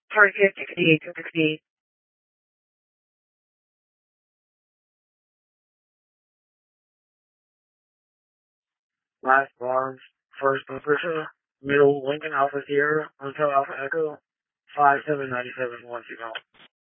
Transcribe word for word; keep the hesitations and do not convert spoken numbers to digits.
Target sixty-eight to sixty-eight. Last bars, first Patricia, middle Lincoln Alpha Sierra, Hotel Alpha Echo, five seven nine seven one two zero.